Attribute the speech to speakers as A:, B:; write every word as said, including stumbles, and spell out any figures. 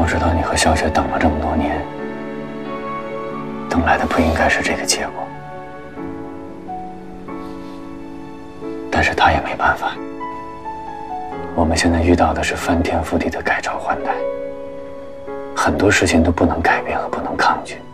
A: 我知道你和小雪等了这么多年，等来的不应该是这个结果，但是他也没办法。我们现在遇到的是翻天覆地的改朝换代，很多事情都不能改变和不能抗拒。